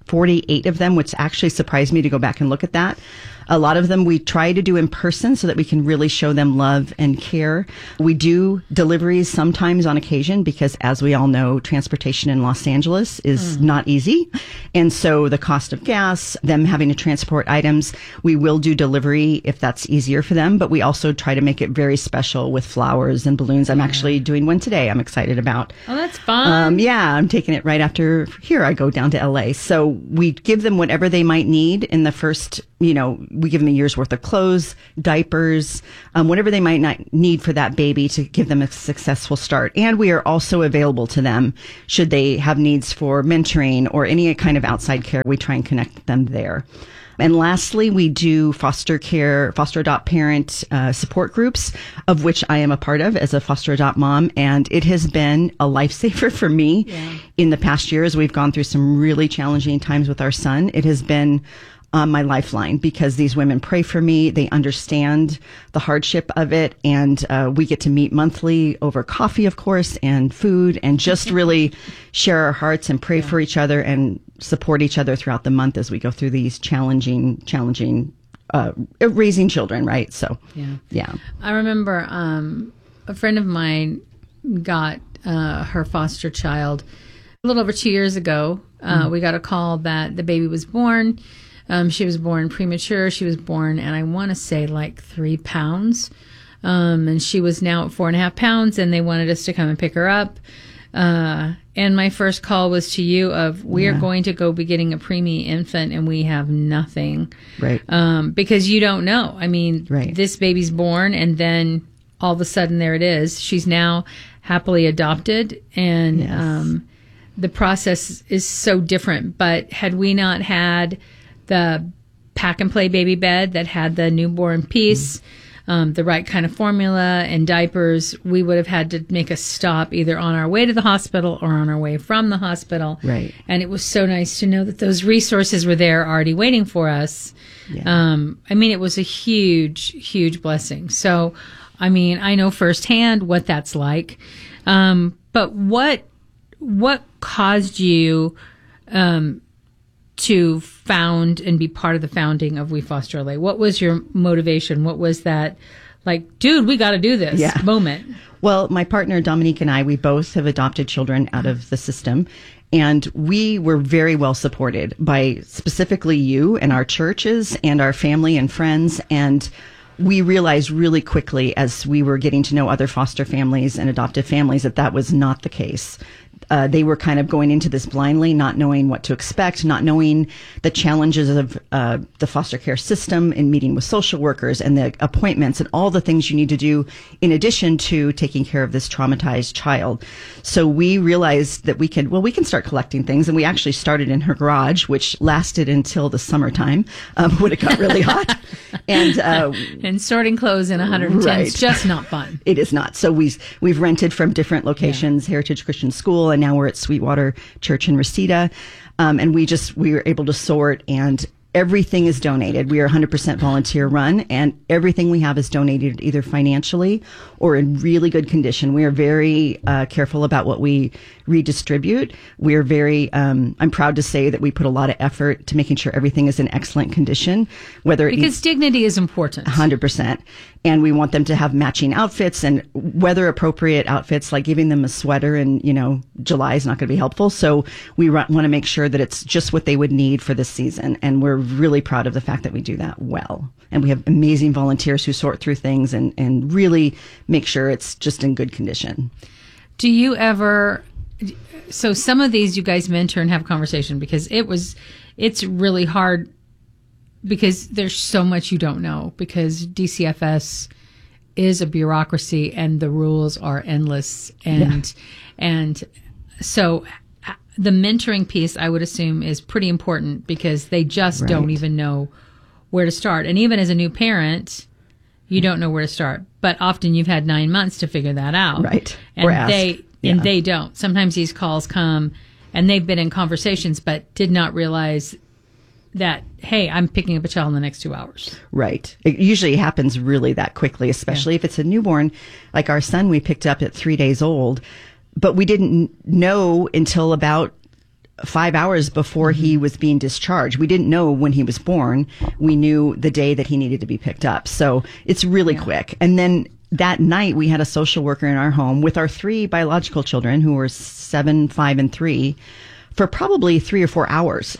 Speaker 18: 48 of them, which actually surprised me to go back and look at that. A lot of them we try to do in person so that we can really show them love and care. We do deliveries sometimes on occasion because, as we all know, transportation in Los Angeles is not easy. And so the cost of gas, them having to transport items, we will do delivery if that's easier for them. But we also try to make it very special with flowers and balloons. I'm actually doing one today I'm excited about.
Speaker 17: Oh, that's fun.
Speaker 18: Yeah, I'm taking it right after here. I go down to LA. So we give them whatever they might need in the first, we give them a year's worth of clothes, diapers, whatever they might not need for that baby to give them a successful start. And we are also available to them should they have needs for mentoring or any kind of outside care. We try and connect them there. And lastly, we do foster adopt parent support groups, of which I am a part of as a foster adopt mom. And it has been a lifesaver for me in the past years. We've gone through some really challenging times with our son. It has been my lifeline because these women pray for me. They understand the hardship of it. And we get to meet monthly over coffee, of course, and food, and just really share our hearts and pray for each other and support each other throughout the month as we go through these challenging raising children, right? So, yeah.
Speaker 17: I remember a friend of mine got her foster child a little over 2 years ago. We got a call that the baby was born. She was born premature. She was born, and I want to say like 3 pounds. And she was now at 4.5 pounds, and they wanted us to come and pick her up. And my first call was to you of, we are going to go be getting a preemie infant, and we have nothing.
Speaker 18: Right.
Speaker 17: Because you don't know. I mean, this baby's born, and then all of a sudden there it is. She's now happily adopted, and the process is so different. But had we not had the pack and play baby bed that had the newborn piece, the right kind of formula and diapers, we would have had to make a stop either on our way to the hospital or on our way from the hospital.
Speaker 18: Right.
Speaker 17: And it was so nice to know that those resources were there already waiting for us. Yeah. I mean, it was a huge, huge blessing. So, I mean, I know firsthand what that's like. But what caused you to found and be part of the founding of We Foster LA? What was your motivation? What was that, like, dude, we got to do this moment?
Speaker 18: Well, my partner Dominique and I, we both have adopted children out of the system. And we were very well supported by specifically you and our churches and our family and friends. And we realized really quickly as we were getting to know other foster families and adoptive families that was not the case. They were kind of going into this blindly, not knowing what to expect, not knowing the challenges of the foster care system and meeting with social workers and the appointments and all the things you need to do in addition to taking care of this traumatized child. So we realized that we can start collecting things. And we actually started in her garage, which lasted until the summertime when it got really hot.
Speaker 17: And sorting clothes in 110 is just not fun.
Speaker 18: It is not. So we've rented from different locations, Heritage Christian School, and now we're at Sweetwater Church in Reseda. And we were able to sort, and everything is donated. We are 100% volunteer run, and everything we have is donated either financially or in really good condition. We are very careful about what we redistribute. We are very, I'm proud to say that we put a lot of effort to making sure everything is in excellent condition,
Speaker 17: because dignity is important.
Speaker 18: 100%. And we want them to have matching outfits and weather appropriate outfits, like giving them a sweater in, July is not going to be helpful. So we want to make sure that it's just what they would need for this season. And we're really proud of the fact that we do that well. And we have amazing volunteers who sort through things and really make sure it's just in good condition.
Speaker 17: Do you ever, so some of these you guys mentor and have conversation, because it's really hard because there's so much you don't know, because DCFS is a bureaucracy and the rules are endless. And so the mentoring piece, I would assume, is pretty important because they just don't even know where to start. And even as a new parent, you don't know where to start. But often you've had 9 months to figure that out.
Speaker 18: Right.
Speaker 17: And they don't. Sometimes these calls come and they've been in conversations but did not realize that, hey, I'm picking up a child in the next 2 hours.
Speaker 18: Right. It usually happens really that quickly, especially if it's a newborn. Like our son, we picked up at 3 days old, but we didn't know until about 5 hours before he was being discharged. We didn't know when he was born. We knew the day that he needed to be picked up. So it's really quick. And then that night we had a social worker in our home with our 3 biological children who were 7, 5, and 3 for probably 3 or 4 hours.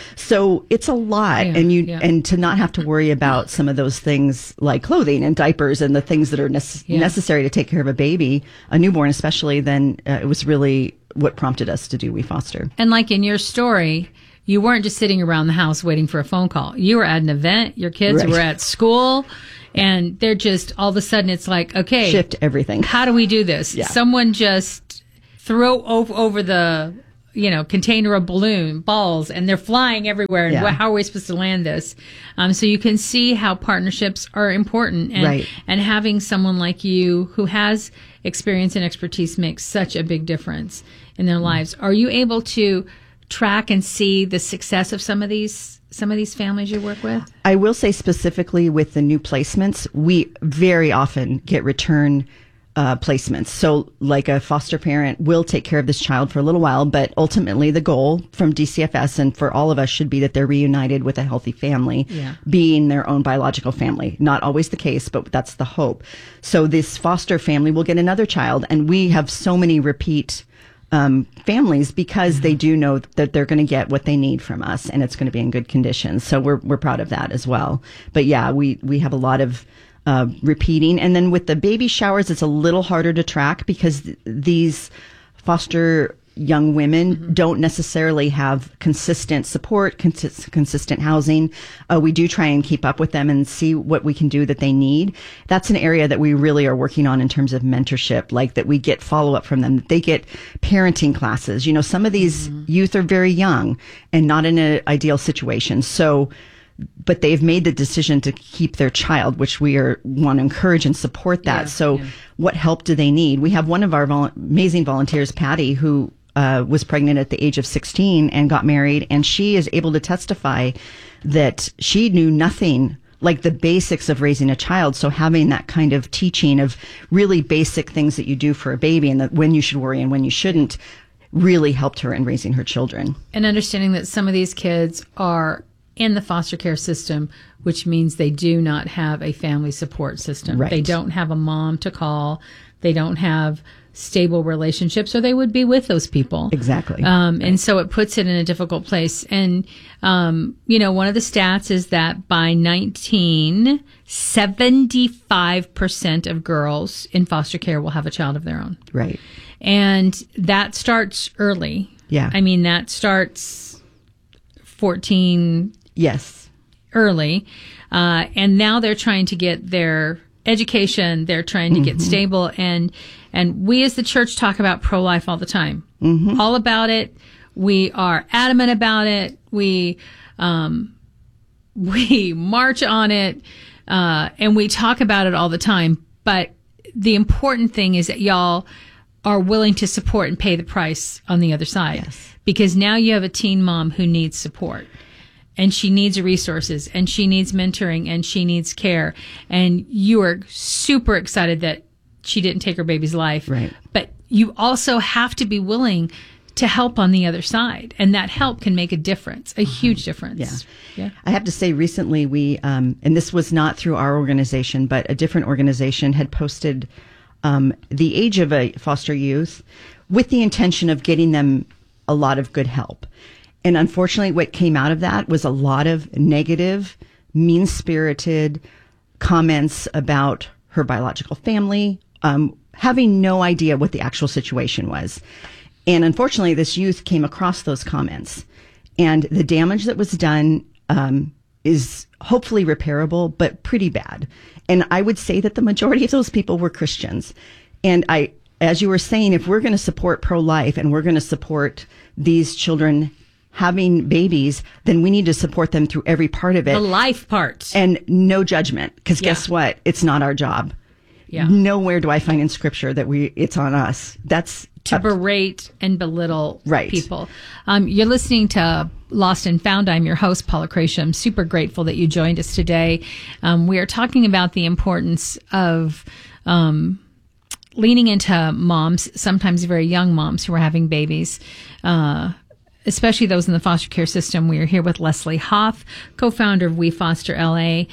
Speaker 18: So it's a lot. And to not have to worry about some of those things like clothing and diapers and the things that are necessary to take care of a baby, a newborn especially, then it was really what prompted us to do We Foster.
Speaker 17: And like in your story, you weren't just sitting around the house waiting for a phone call. You were at an event, your kids were at school, and they're just, all of a sudden it's like, okay.
Speaker 18: Shift everything.
Speaker 17: How do we do this?
Speaker 18: Yeah.
Speaker 17: Someone just throw over the, container of balls, and they're flying everywhere. And how are we supposed to land this? So you can see how partnerships are important. And having someone like you who has experience and expertise makes such a big difference in their lives. Are you able to track and see the success of some of these families you work with?
Speaker 18: I will say specifically with the new placements, we very often get return placements. So like a foster parent will take care of this child for a little while, but ultimately the goal from DCFS and for all of us should be that they're reunited with a healthy family, being their own biological family. Not always the case, but that's the hope. So this foster family will get another child, and we have so many repeat families because they do know that they're going to get what they need from us, and it's going to be in good condition. So we're proud of that as well. But yeah, we have a lot of repeating. And then with the baby showers, it's a little harder to track because these foster young women don't necessarily have consistent support, consistent housing. We do try and keep up with them and see what we can do that they need. That's an area that we really are working on in terms of mentorship, like that we get follow-up from them. They get parenting classes. Some of these youth are very young and not in an ideal situation. So, but they've made the decision to keep their child, which we want to encourage and support that. What help do they need? We have one of our amazing volunteers, Patty, who was pregnant at the age of 16 and got married, and she is able to testify that she knew nothing, like the basics of raising a child. So having that kind of teaching of really basic things that you do for a baby and when you should worry and when you shouldn't really helped her in raising her children.
Speaker 17: And understanding that some of these kids are in the foster care system, which means they do not have a family support system. They don't have a mom to call. They don't have stable relationships, or they would be with those people.
Speaker 18: Exactly.
Speaker 17: And so it puts it in a difficult place. And, one of the stats is that by 75% of girls in foster care will have a child of their own.
Speaker 18: Right.
Speaker 17: And that starts early.
Speaker 18: Yeah.
Speaker 17: I mean, that starts 14.
Speaker 18: Yes.
Speaker 17: Early. And now they're trying to get their education. They're trying to get stable. And we as the church talk about pro-life all the time. All about it. We are adamant about it. We march on it. And we talk about it all the time. But the important thing is that y'all are willing to support and pay the price on the other side.
Speaker 18: Yes.
Speaker 17: Because now you have a teen mom who needs support. And she needs resources, and she needs mentoring, and she needs care. And you are super excited that she didn't take her baby's life.
Speaker 18: Right.
Speaker 17: But you also have to be willing to help on the other side. And that help can make a difference, a huge difference.
Speaker 18: Yeah. I have to say recently we, and this was not through our organization, but a different organization had posted the age of a foster youth with the intention of getting them a lot of good help. And unfortunately, what came out of that was a lot of negative, mean-spirited comments about her biological family, having no idea what the actual situation was. And unfortunately, this youth came across those comments. And the damage that was done is hopefully repairable, but pretty bad. And I would say that the majority of those people were Christians. And as you were saying, if we're going to support pro-life and we're going to support these children having babies, then we need to support them through every part of it.
Speaker 17: The life part.
Speaker 18: And no judgment. Because guess what? It's not our job.
Speaker 17: Yeah.
Speaker 18: Nowhere do I find in scripture that it's on us. That's
Speaker 17: to berate and belittle people. You're listening to Lost and Found. I'm your host, Paula Cretia. I'm super grateful that you joined us today. We are talking about the importance of leaning into moms, sometimes very young moms who are having babies, especially those in the foster care system. We are here with Leslie Hoff, co-founder of We Foster LA.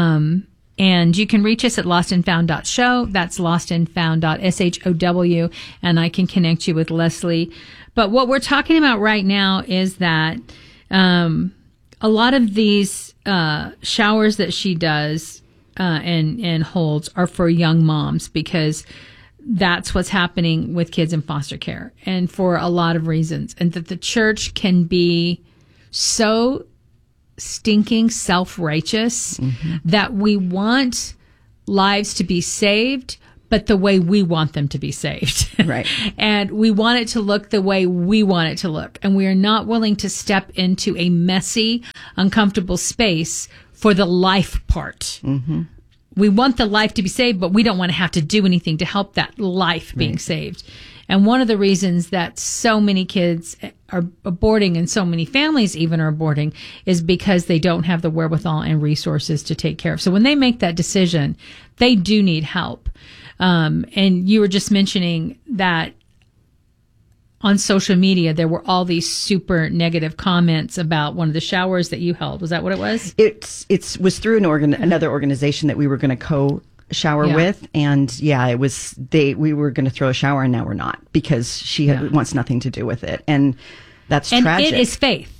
Speaker 17: And you can reach us at lostandfound.show. That's lostandfound.show. And I can connect you with Leslie. But what we're talking about right now is that a lot of these showers that she does and holds are for young moms, because that's what's happening with kids in foster care, and for a lot of reasons. And that the church can be so stinking self-righteous that we want lives to be saved, but the way we want them to be saved.
Speaker 18: Right.
Speaker 17: And we want it to look the way we want it to look. And we are not willing to step into a messy, uncomfortable space for the life part. Mm-hmm. We want the life to be saved, but we don't want to have to do anything to help that life being saved. And one of the reasons that so many kids are aborting, and so many families even are aborting, is because they don't have the wherewithal and resources to take care of. So when they make that decision, they do need help. And you were just mentioning that on social media, there were all these super negative comments about one of the showers that you held. Was that what it was?
Speaker 18: It was through another organization that we were going to co-shower with. And it was, we were going to throw a shower, and now we're not, because she wants nothing to do with it. And that's tragic.
Speaker 17: And it is faith.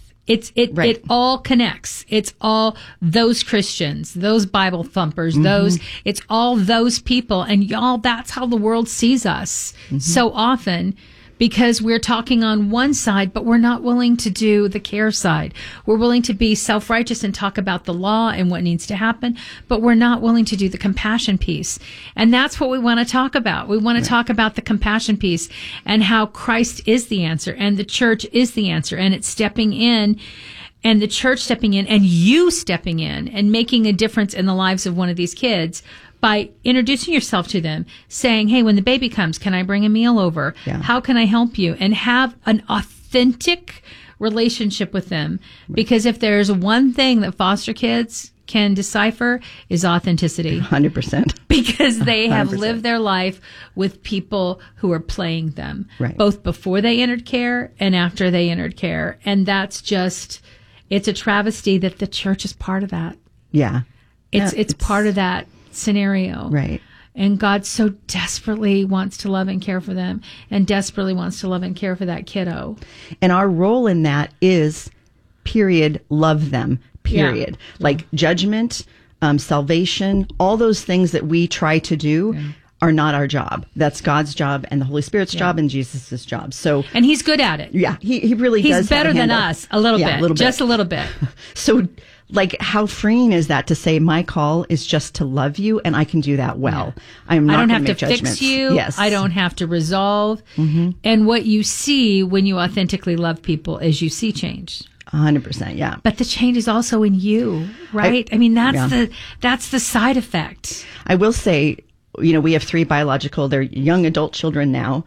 Speaker 17: It all connects. It's all those Christians, those Bible thumpers, it's all those people. And y'all, that's how the world sees us so often, because we're talking on one side, but we're not willing to do the care side. We're willing to be self-righteous and talk about the law and what needs to happen, but we're not willing to do the compassion piece. And that's what we want to talk about. We want to talk about the compassion piece and how Christ is the answer and the church is the answer, and it's stepping in, and the church stepping in, and you stepping in and making a difference in the lives of one of these kids by introducing yourself to them, saying, hey, when the baby comes, can I bring a meal over? How can I help you? And have an authentic relationship with them. Because if there's one thing that foster kids can decipher, is authenticity.
Speaker 18: 100%.
Speaker 17: Because they have
Speaker 18: 100%.
Speaker 17: lived their life with people who are playing them,
Speaker 18: right,
Speaker 17: both before they entered care and after they entered care. And that's just, it's a travesty that the church is part of that.
Speaker 18: Yeah.
Speaker 17: It's part of that scenario.
Speaker 18: Right.
Speaker 17: And God so desperately wants to love and care for them, and desperately wants to love and care for that kiddo.
Speaker 18: And our role in that is, period, love them, period.
Speaker 17: Yeah.
Speaker 18: Like judgment, salvation, all those things that we try to do are not our job. That's God's job and the Holy Spirit's job and Jesus' job. So,
Speaker 17: and he's good at it.
Speaker 18: Yeah, he really does.
Speaker 17: He's better than us a little bit. Just a little bit.
Speaker 18: So, like, how freeing is that to say my call is just to love you, and I can do that well. I don't have to
Speaker 17: fix you.
Speaker 18: Yes.
Speaker 17: I don't have to resolve. And what you see when you authentically love people is you see change.
Speaker 18: 100%, yeah.
Speaker 17: But the change is also in you, right? I mean, that's the side effect.
Speaker 18: I will say, we have 3 biological, they're young adult children now.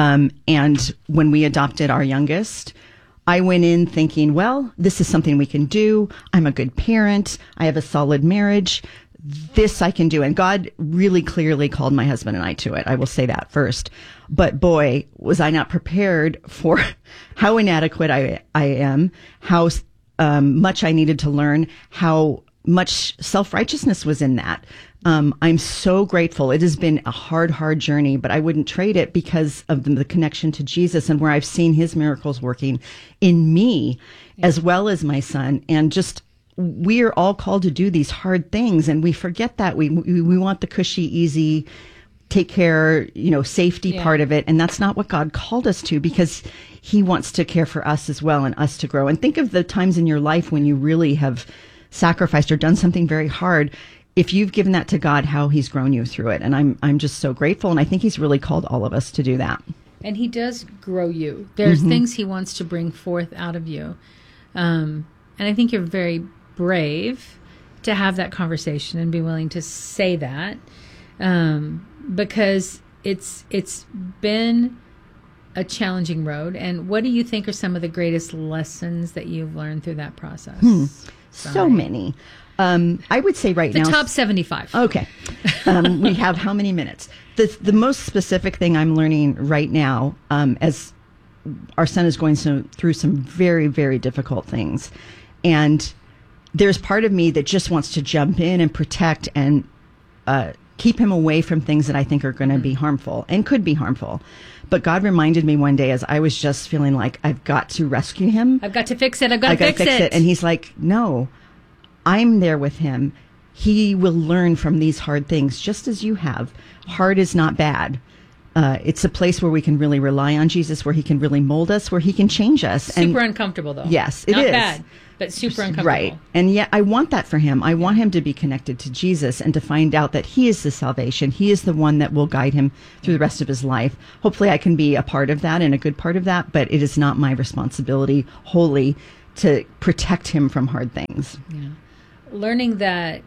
Speaker 18: And when we adopted our youngest, I went in thinking, well, this is something we can do. I'm a good parent. I have a solid marriage. This I can do. And God really clearly called my husband and I to it. I will say that first. But boy, was I not prepared for how inadequate I am, how much I needed to learn, how much self-righteousness was in that. I'm so grateful. It has been a hard journey, but I wouldn't trade it because of the connection to Jesus and where I've seen his miracles working in me as well as my son. And just, we are all called to do these hard things, and we forget that. We want the cushy, easy, take care, safety part of it. And that's not what God called us to, because he wants to care for us as well and us to grow. And think of the times in your life when you really have sacrificed or done something very hard. If you've given that to God, how he's grown you through it. And I'm just so grateful. And I think he's really called all of us to do that.
Speaker 17: And he does grow you. There's things he wants to bring forth out of you. And I think you're very brave to have that conversation and be willing to say that. Because it's been a challenging road. And what do you think are some of the greatest lessons that you've learned through that process?
Speaker 18: So many. I would say right now,
Speaker 17: the top 75.
Speaker 18: Okay. We have how many minutes? The most specific thing I'm learning right now, as our son is going through some very, very difficult things. And there's part of me that just wants to jump in and protect and keep him away from things that I think are going to be harmful and could be harmful. But God reminded me one day as I was just feeling like I've got to rescue him.
Speaker 17: I've got to fix it. I've got to fix it.
Speaker 18: And he's like, no, I'm there with him. He will learn from these hard things just as you have. Hard is not bad. It's a place where we can really rely on Jesus, where he can really mold us, where he can change us.
Speaker 17: Super uncomfortable, though.
Speaker 18: Yes, it is.
Speaker 17: Not bad, but super uncomfortable.
Speaker 18: Right. And yet I want that for him. I want him to be connected to Jesus and to find out that he is the salvation. He is the one that will guide him through the rest of his life. Hopefully I can be a part of that and a good part of that, but it is not my responsibility wholly to protect him from hard things.
Speaker 17: Yeah. Learning that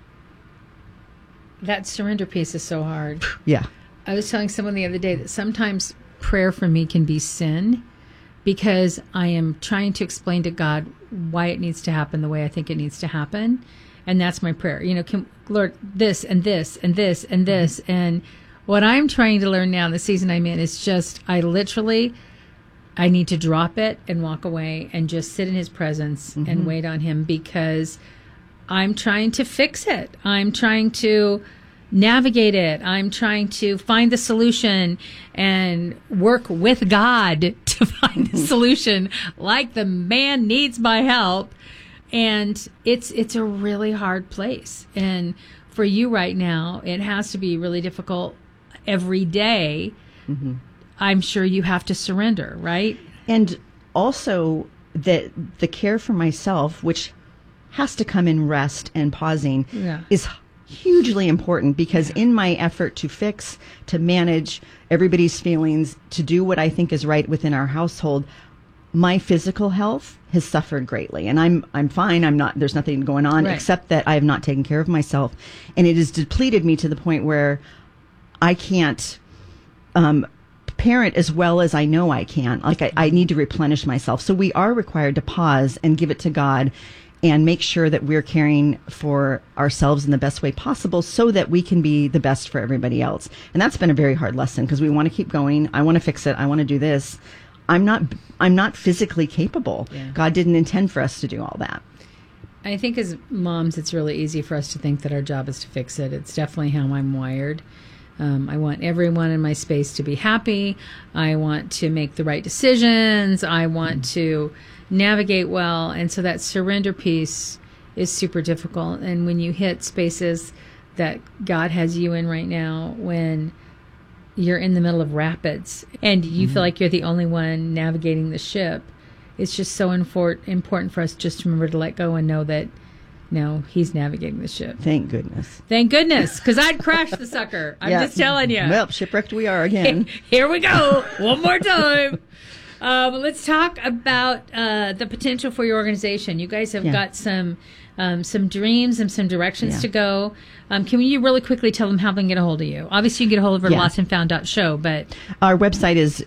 Speaker 17: surrender piece is so hard.
Speaker 18: Yeah.
Speaker 17: I was telling someone the other day that sometimes prayer for me can be sin because I am trying to explain to God why it needs to happen the way I think it needs to happen. And that's my prayer. Lord, this and this and this and this. And what I'm trying to learn now in the season I'm in is just, I need to drop it and walk away and just sit in his presence and wait on him, because I'm trying to fix it. I'm trying to navigate it. I'm trying to find the solution and work with God to find the solution, like the man needs my help. And it's a really hard place. And for you right now, it has to be really difficult every day. I'm sure you have to surrender, right?
Speaker 18: And also the care for myself, which has to come in rest and pausing, is hugely important, because in my effort to fix, to manage everybody's feelings, to do what I think is right within our household, my physical health has suffered greatly. And I'm fine. There's nothing going on, except that I have not taken care of myself. And it has depleted me to the point where I can't parent as well as I know I can. Like I need to replenish myself. So we are required to pause and give it to God and make sure that we're caring for ourselves in the best way possible so that we can be the best for everybody else. And that's been a very hard lesson, because we want to keep going. I want to fix it. I want to do this. I'm not physically capable. Yeah. God didn't intend for us to do all that.
Speaker 17: I think as moms, it's really easy for us to think that our job is to fix it. It's definitely how I'm wired. I want everyone in my space to be happy. I want to make the right decisions. I want to navigate well. And so that surrender piece is super difficult. And when you hit spaces that God has you in right now, when you're in the middle of rapids and you feel like you're the only one navigating the ship, it's just so important for us just to remember to let go and know that, no, he's navigating the ship.
Speaker 18: Thank goodness.
Speaker 17: Thank goodness, because I'd crash the sucker. I'm just telling you.
Speaker 18: Well, shipwrecked we are again.
Speaker 17: Here we go. One more time. Let's talk about the potential for your organization. You guys have got some dreams and some directions to go. Can you really quickly tell them how they can get a hold of you? Obviously, you can get a hold of her at lostandfound.show, but
Speaker 18: our website is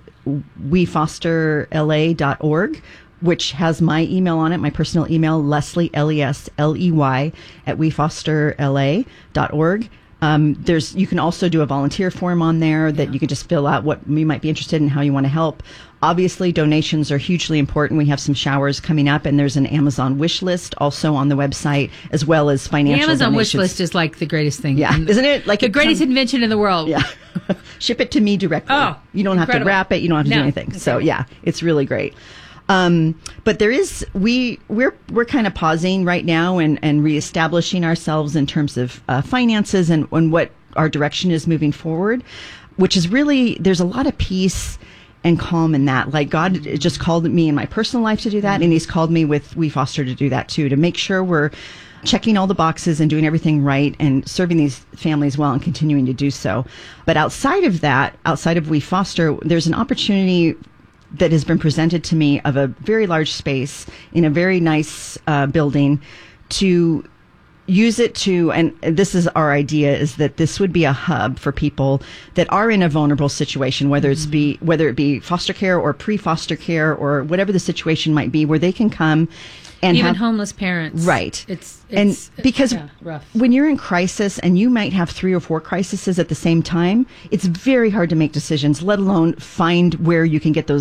Speaker 18: wefosterla.org, which has my email on it, my personal email, Leslie, Lesley, at wefosterla.org. You can also do a volunteer form on there that you can just fill out what you might be interested in, how you want to help. Obviously, donations are hugely important. We have some showers coming up, and there's an Amazon wish list also on the website, as well as financial donations.
Speaker 17: The Amazon wish list is like the greatest thing.
Speaker 18: Yeah, isn't it? Like
Speaker 17: the greatest invention in the world.
Speaker 18: Yeah. Ship it to me directly.
Speaker 17: Oh,
Speaker 18: you don't have to wrap it. You don't have to do anything. Okay. So, yeah, it's really great. But there is, we're kind of pausing right now and reestablishing ourselves in terms of finances and what our direction is moving forward, which is really, there's a lot of peace and calm in that. Like God just called me in my personal life to do that, and he's called me with We Foster to do that too, to make sure we're checking all the boxes and doing everything right and serving these families well and continuing to do so. But outside of that, outside of We Foster, there's an opportunity that has been presented to me of a very large space in a very nice building to use it to, and this is our idea, is that this would be a hub for people that are in a vulnerable situation, whether it be foster care or pre-foster care or whatever the situation might be, where they can come and
Speaker 17: even homeless parents.
Speaker 18: Right.
Speaker 17: It's
Speaker 18: because
Speaker 17: rough.
Speaker 18: When you're in crisis and you might have 3 or 4 crises at the same time, it's very hard to make decisions, let alone find where you can get those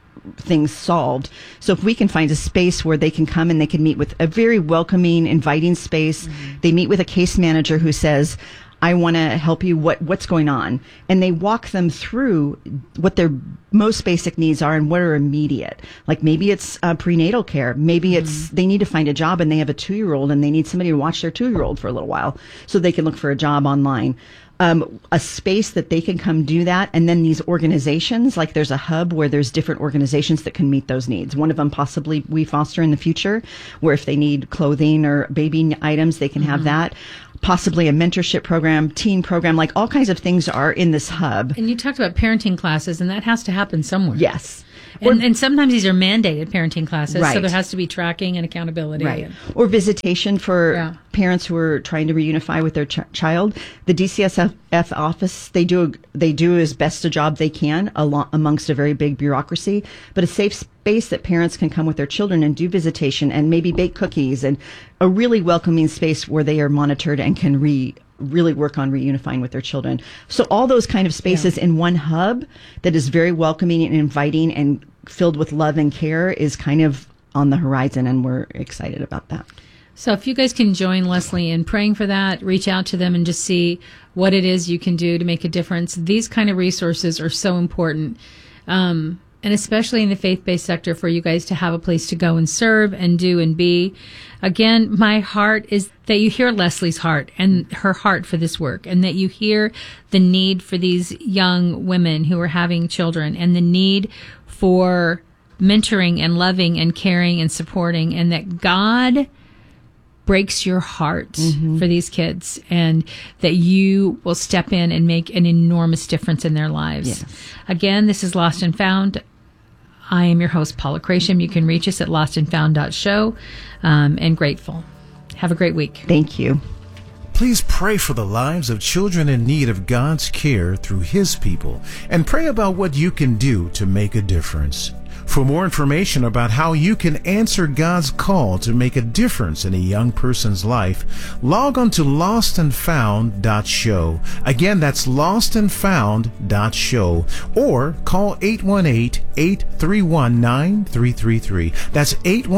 Speaker 18: things solved. So if we can find a space where they can come and they can meet with a very welcoming, inviting space, they meet with a case manager who says, I want to help you. What's going on? And they walk them through what their most basic needs are and what are immediate. Like maybe it's prenatal care. Maybe it's they need to find a job and they have a 2-year-old and they need somebody to watch their 2-year-old for a little while so they can look for a job online. A space that they can come do that. And then these organizations, like there's a hub where there's different organizations that can meet those needs. One of them possibly we foster in the future, where if they need clothing or baby items, they can have that. Possibly a mentorship program, teen program, like all kinds of things are in this hub.
Speaker 17: And you talked about parenting classes, and that has to happen somewhere.
Speaker 18: Yes.
Speaker 17: And sometimes these are mandated parenting classes,
Speaker 18: Right.
Speaker 17: so there has to be tracking and accountability.
Speaker 18: Right. Or visitation for parents who are trying to reunify with their child. The DCSF office, they do as best a job they can amongst a very big bureaucracy, but a safe space that parents can come with their children and do visitation and maybe bake cookies, and a really welcoming space where they are monitored and can really work on reunifying with their children. So all those kind of spaces in one hub that is very welcoming and inviting and filled with love and care is kind of on the horizon, and we're excited about that.
Speaker 17: So if you guys can join Leslie in praying for that, reach out to them and just see what it is you can do to make a difference. These kind of resources are so important. And especially in the faith-based sector, for you guys to have a place to go and serve and do and be. Again, my heart is that you hear Leslie's heart and her heart for this work, and that you hear the need for these young women who are having children and the need for mentoring and loving and caring and supporting, and that God breaks your heart for these kids, and that you will step in and make an enormous difference in their lives.
Speaker 18: Yes.
Speaker 17: Again, this is Lost and Found. I am your host, Paula Crasham. You can reach us at lostandfound.show, and grateful. Have a great week.
Speaker 18: Thank you.
Speaker 16: Please pray for the lives of children in need of God's care through His people, and pray about what you can do to make a difference. For more information about how you can answer God's call to make a difference in a young person's life, log on to lostandfound.show. Again, that's lostandfound.show. Or call 818-831-9333. That's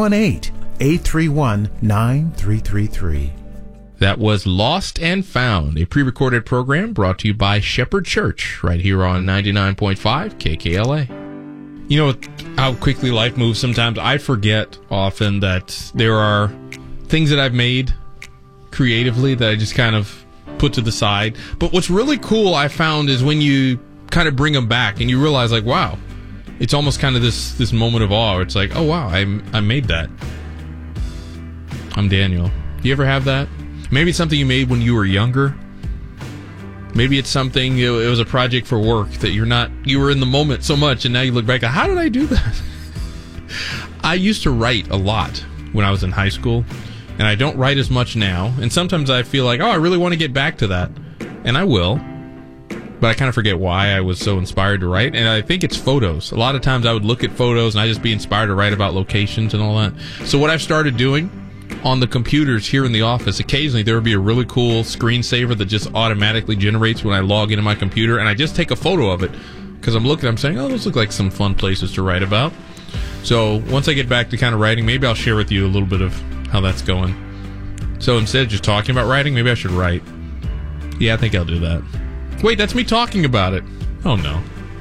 Speaker 16: 818-831-9333.
Speaker 5: That was Lost and Found, a pre-recorded program brought to you by Shepherd Church, right here on 99.5 KKLA. You know how quickly life moves sometimes. I forget often that there are things that I've made creatively that I just kind of put to the side. But what's really cool I found is when you kind of bring them back and you realize, like, wow, it's almost kind of this moment of awe. It's like, oh, wow, I made that. I'm Daniel. Do you ever have that? Maybe it's something you made when you were younger. Maybe it's something, it was a project for work that you were in the moment so much, and now you look back, how did I do that? I used to write a lot when I was in high school, and I don't write as much now, and sometimes I feel like, I really want to get back to that, and I will, but I kind of forget why I was so inspired to write, and I think it's photos. A lot of times I would look at photos, and I'd just be inspired to write about locations and all that. So what I've started doing on the computers here in the office, occasionally there would be a really cool screensaver that just automatically generates when I log into my computer, and I just take a photo of it because I'm saying, those look like some fun places to write about. So once I get back to kind of writing, maybe I'll share with you a little bit of how that's going. So instead of just talking about writing, maybe I should write. Yeah, I think I'll do that. Wait, that's me talking about it. Oh no.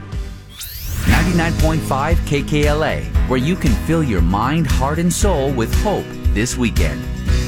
Speaker 6: 99.5 KKLA, where you can fill your mind, heart, and soul with hope this weekend.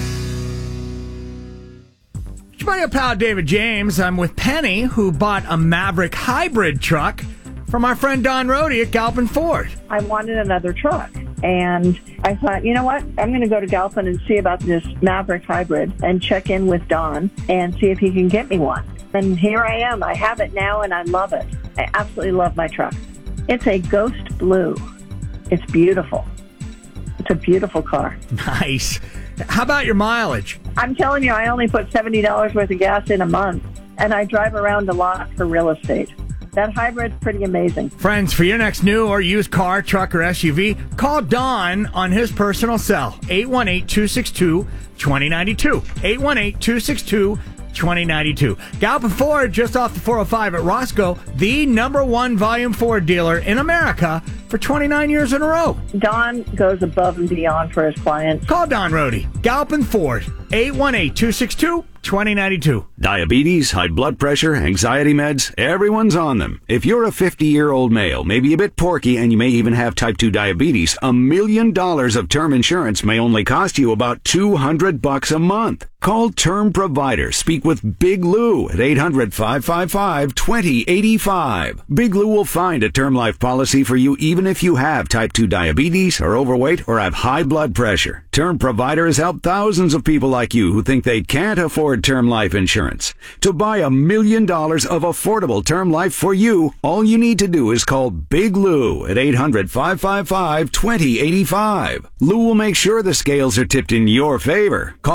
Speaker 19: It's my pal David James. I'm with Penny, who bought a Maverick hybrid truck from our friend Don Rohde at Galpin Ford.
Speaker 20: I wanted another truck, and I thought, you know what? I'm going to go to Galpin and see about this Maverick hybrid and check in with Don and see if he can get me one. And here I am. I have it now, and I love it. I absolutely love my truck. It's a ghost blue. It's beautiful. It's a beautiful car.
Speaker 19: Nice. How about your mileage?
Speaker 20: I'm telling you, I only put $70 worth of gas in a month, and I drive around a lot for real estate. That hybrid's pretty amazing.
Speaker 19: Friends, for your next new or used car, truck, or SUV, call Don on his personal cell, 818-262-2092. 2092. Galpin Ford, just off the 405 at Roscoe, the #1 volume Ford dealer in America for 29 years in a row.
Speaker 20: Don goes above and beyond for his clients.
Speaker 19: Call Don Rohde, Galpin Ford, 818-262-2092.
Speaker 21: Diabetes, high blood pressure, anxiety meds, everyone's on them. If you're a 50-year-old male, maybe a bit porky, and you may even have type 2 diabetes, $1 million of term insurance may only cost you about $200 a month. Call Term Provider. Speak with Big Lou at 800-555-2085. Big Lou will find a term life policy for you even if you have type 2 diabetes, are overweight, or have high blood pressure. Term Provider has helped thousands of people like you who think they can't afford term life insurance. To buy $1 million of affordable term life for you, all you need to do is call Big Lou at 800-555-2085. Lou will make sure the scales are tipped in your favor. Call